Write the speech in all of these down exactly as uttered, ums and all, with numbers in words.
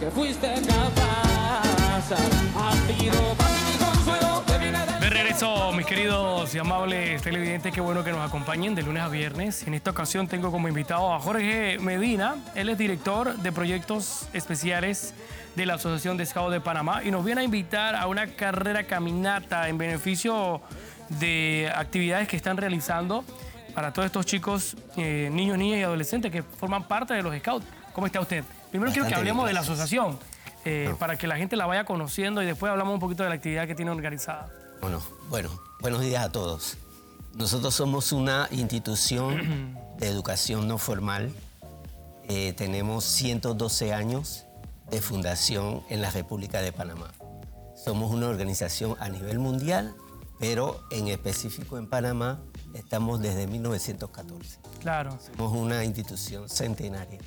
que fuiste capaz. Ha sido para mí mi consuelo de vida de... De regreso, mis queridos y amables televidentes, qué bueno que nos acompañen de lunes a viernes. En esta ocasión tengo como invitado a Jorge Medina. Él es director de proyectos especiales de la Asociación de Scouts de Panamá y nos viene a invitar a una carrera caminata en beneficio de actividades que están realizando para todos estos chicos, eh, niños, niñas y adolescentes que forman parte de los Scouts. ¿Cómo está usted? Primero Bastante quiero que hablemos bien, de la gracias. asociación, eh, No. para que la gente la vaya conociendo y después hablamos un poquito de la actividad que tiene organizada. Bueno, bueno, buenos días a todos. Nosotros somos una institución de educación no formal. Eh, tenemos ciento doce años de fundación en la República de Panamá. Somos una organización a nivel mundial, pero en específico en Panamá estamos desde mil novecientos catorce. Claro. Somos una institución centenaria.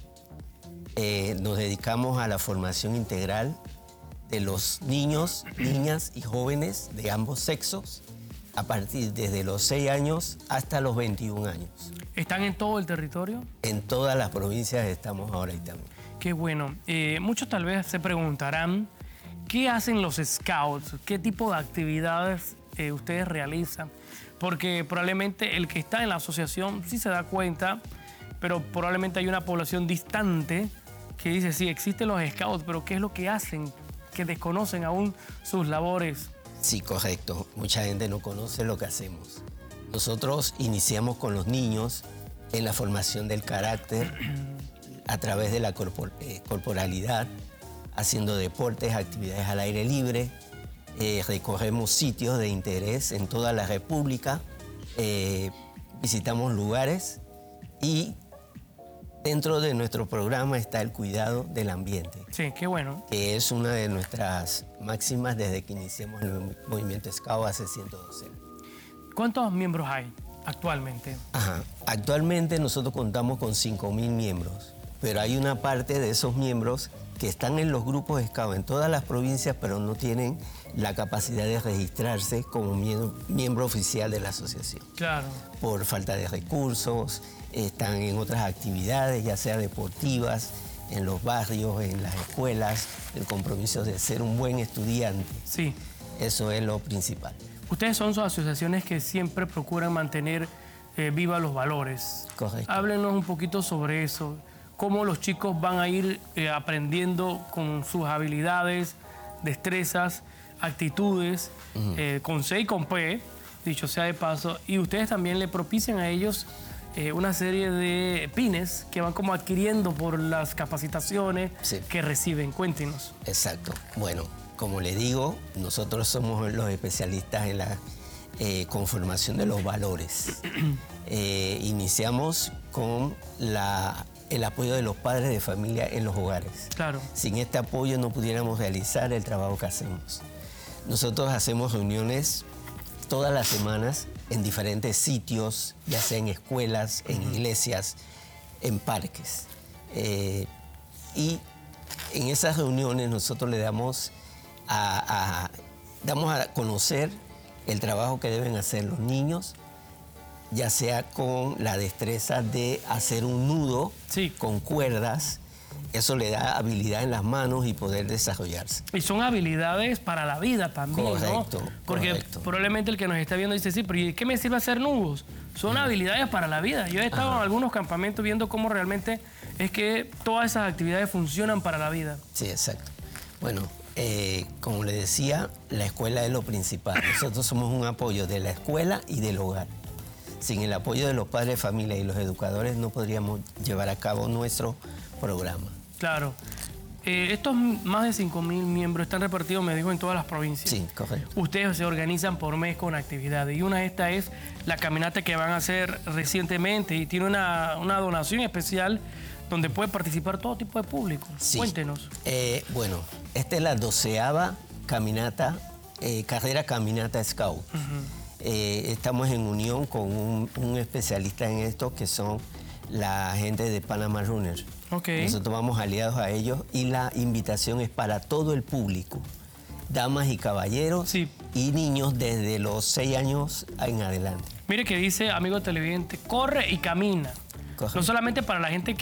Eh, nos dedicamos a la formación integral de los niños, niñas y jóvenes de ambos sexos a partir desde los seis años hasta los veintiún años. ¿Están en todo el territorio? En todas las provincias estamos ahora y también. Qué bueno. Eh, muchos tal vez se preguntarán, ¿qué hacen los Scouts? ¿Qué tipo de actividades eh, ustedes realizan? Porque probablemente el que está en la asociación sí se da cuenta, pero probablemente hay una población distante que dice, sí, existen los Scouts, pero ¿qué es lo que hacen? Que desconocen aún sus labores. Sí, correcto. Mucha gente no conoce lo que hacemos. Nosotros iniciamos con los niños en la formación del carácter a través de la corpor- eh, corporalidad, haciendo deportes, actividades al aire libre. Eh, recorremos sitios de interés en toda la República, eh, visitamos lugares y dentro de nuestro programa está el cuidado del ambiente, Sí, qué bueno. que es una de nuestras máximas desde que iniciamos el movimiento Scout hace ciento doce años. ¿Cuántos miembros hay actualmente? Ajá. Actualmente nosotros contamos con cinco mil miembros, pero hay una parte de esos miembros que están en los grupos Scout en todas las provincias, pero no tienen la capacidad de registrarse como mie- miembro oficial de la asociación. Claro. Por falta de recursos, están en otras actividades, ya sea deportivas, en los barrios, en las escuelas, el compromiso de ser un buen estudiante. Sí. Eso es lo principal. Ustedes son asociaciones que siempre procuran mantener eh, viva los valores. Correcto. Háblenos un poquito sobre eso. Cómo los chicos van a ir eh, aprendiendo con sus habilidades, destrezas, actitudes, uh-huh. eh, con C y con P, dicho sea de paso, y ustedes también le propician a ellos eh, una serie de pines que van como adquiriendo por las capacitaciones Sí. que reciben. Cuéntenos. Exacto. Bueno, como le digo, nosotros somos los especialistas en la eh, conformación de los valores. eh, iniciamos con la, el apoyo de los padres de familia en los hogares. Claro. Sin este apoyo no pudiéramos realizar el trabajo que hacemos. Nosotros hacemos reuniones todas las semanas en diferentes sitios, ya sea en escuelas, en iglesias, en parques. Eh, y en esas reuniones nosotros le damos a, a, damos a conocer el trabajo que deben hacer los niños, ya sea con la destreza de hacer un nudo Sí. con cuerdas. Eso le da habilidad en las manos y poder desarrollarse. Y son habilidades para la vida también, Correcto, ¿no? Porque correcto. probablemente el que nos está viendo dice, sí, pero ¿y qué me sirve hacer nudos? Son habilidades para la vida. Yo he estado Ajá. en algunos campamentos viendo cómo realmente es que todas esas actividades funcionan para la vida. Sí, exacto. Bueno, eh, como le decía, la escuela es lo principal. Nosotros somos un apoyo de la escuela y del hogar. Sin el apoyo de los padres de familia y los educadores no podríamos llevar a cabo nuestro programa. Claro. Eh, estos más de cinco mil miembros están repartidos, me dijo, en todas las provincias. Sí, correcto. Ustedes se organizan por mes con actividades y una de estas es la caminata que van a hacer recientemente y tiene una, una donación especial donde puede participar todo tipo de público. Sí. Cuéntenos. Eh, bueno, esta es la doceava caminata, eh, carrera caminata Scout. Uh-huh. eh, estamos en unión con un, un especialista en esto que son la gente de Panama Runners. Okay. Nosotros vamos aliados a ellos y la invitación es para todo el público, damas y caballeros Sí. y niños desde los seis años en adelante. Mire que dice, amigo televidente, corre y camina. Correcto. No solamente para la gente que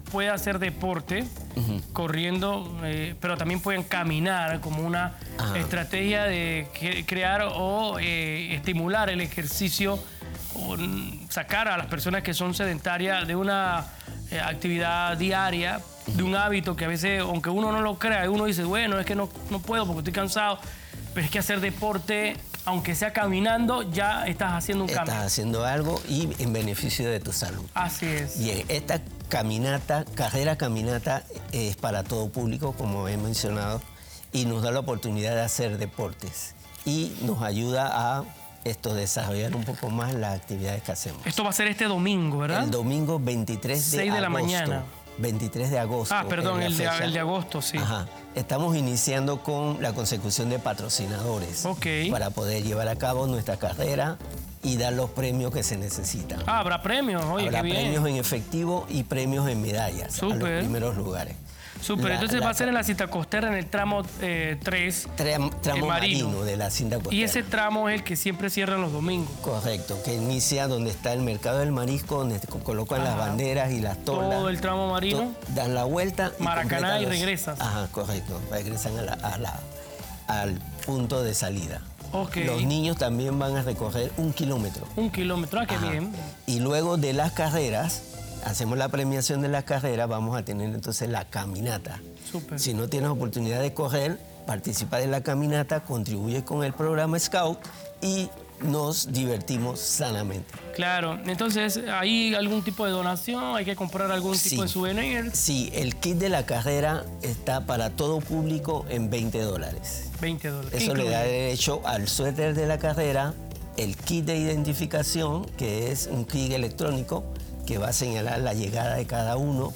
puede hacer deporte, uh-huh. corriendo, eh, pero también pueden caminar como una Ajá. estrategia de crear o eh, estimular el ejercicio, o sacar a las personas que son sedentarias de una eh, actividad diaria, uh-huh. de un hábito que a veces, aunque uno no lo crea, uno dice, bueno, es que no, no puedo porque estoy cansado, pero es que hacer deporte, aunque sea caminando, ya estás haciendo un cambio. Estás haciendo algo y en beneficio de tu salud. Así es. Bien, esta caminata, carrera caminata, es para todo público, como he mencionado, y nos da la oportunidad de hacer deportes y nos ayuda a esto, desarrollar un poco más las actividades que hacemos. Esto va a ser este domingo, ¿verdad? El domingo veintitrés de agosto. seis de la mañana. veintitrés de agosto. Ah, perdón, el de, el de agosto, sí. Ajá. Estamos iniciando con la consecución de patrocinadores okay. para poder llevar a cabo nuestra carrera y dar los premios que se necesitan. Ah, habrá premios, oye, Habrá qué bien. premios en efectivo y premios en medallas Super. a los primeros lugares. Súper, entonces la, va a ser en la cinta costera, en el tramo eh, tres. Tram, tramo marino. marino de la cinta costera. Y ese tramo es el que siempre cierran los domingos. Correcto, que inicia donde está el mercado del marisco, donde colocan Ajá. las banderas y las tolas. Todo el tramo marino. To, dan la vuelta. Maracaná y, y regresas. Ajá, correcto, regresan a la, a la, al punto de salida. Okay. Los niños también van a recorrer un kilómetro. Un kilómetro, ah, qué Ajá. bien. Y luego de las carreras, hacemos la premiación de las carreras, vamos a tener entonces la caminata. Súper. Si no tienes oportunidad de correr, participa de la caminata, contribuye con el programa Scout y nos divertimos sanamente. Claro, entonces, ¿hay algún tipo de donación? ¿Hay que comprar algún sí. tipo de souvenir? Sí, el kit de la carrera está para todo público en veinte dólares. veinte dólares. Eso le da derecho al suéter de la carrera, el kit de identificación, que es un kit electrónico que va a señalar la llegada de cada uno,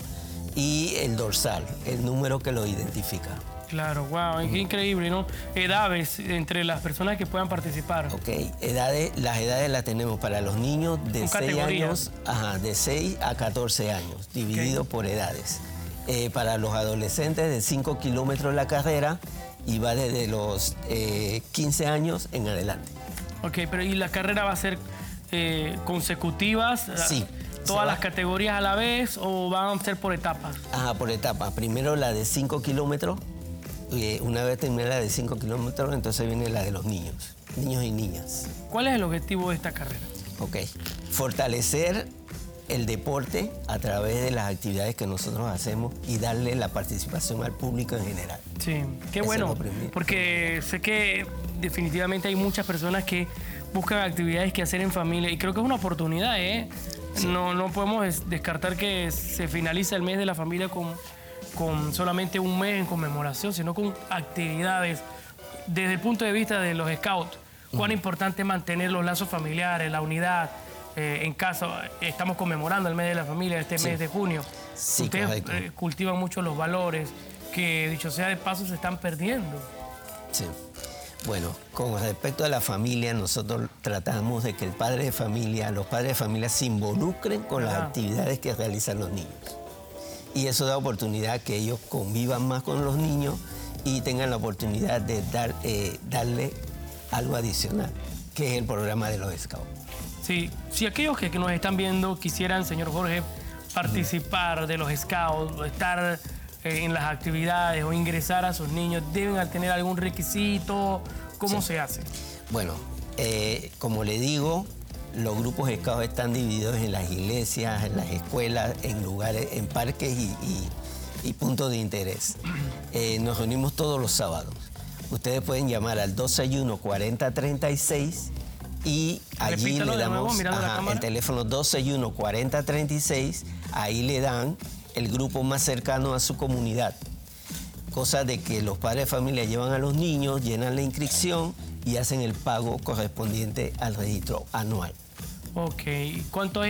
y el dorsal, el número que lo identifica. Claro, wow, qué increíble, ¿no? Edades entre las personas que puedan participar. Ok, edades, las edades las tenemos para los niños de seis años, ajá, de seis a catorce años, dividido okay. por edades. Eh, para los adolescentes de cinco kilómetros la carrera y va desde los eh, quince años en adelante. Ok, pero ¿y la carrera va a ser eh, consecutivas? Sí. ¿Todas las categorías a la vez o van a ser por etapas? Ajá, por etapas. Primero la de cinco kilómetros. Una vez termina la de cinco kilómetros, entonces viene la de los niños, niños y niñas. ¿Cuál es el objetivo de esta carrera? Ok, fortalecer el deporte a través de las actividades que nosotros hacemos y darle la participación al público en general. Sí, qué bueno, porque sé que definitivamente hay muchas personas que buscan actividades que hacer en familia y creo que es una oportunidad, ¿eh? Sí. No, no podemos descartar que se finalice el mes de la familia con, con solamente un mes en conmemoración, sino con actividades. Desde el punto de vista de los scouts, cuán uh-huh. importante es mantener los lazos familiares, la unidad. Eh, en casa, estamos conmemorando el mes de la familia, este sí. mes de junio. Sí, Ustedes eh, cultivan mucho los valores que, dicho sea de paso, se están perdiendo. Sí. Bueno, con respecto a la familia, nosotros tratamos de que el padre de familia, los padres de familia se involucren con las actividades que realizan los niños. Y eso da oportunidad que ellos convivan más con los niños y tengan la oportunidad de dar, eh, darle algo adicional, que es el programa de los Scouts. Sí, si aquellos que, que nos están viendo quisieran, señor Jorge, participar de los Scouts, estar eh, en las actividades o ingresar a sus niños, ¿deben tener algún requisito? ¿Cómo sí. se hace? Bueno, eh, como le digo, los grupos Scouts están divididos en las iglesias, en las escuelas, en lugares, en parques y, y, y puntos de interés. Eh, nos reunimos todos los sábados. Ustedes pueden llamar al dos seis uno, cuatro cero tres seis y allí Repítalo le damos de nuevo, ajá, el teléfono dos seis uno, cuatro cero tres seis, ahí le dan el grupo más cercano a su comunidad. Cosa de que los padres de familia llevan a los niños, llenan la inscripción y hacen el pago correspondiente al registro anual. Ok, ¿cuánto es?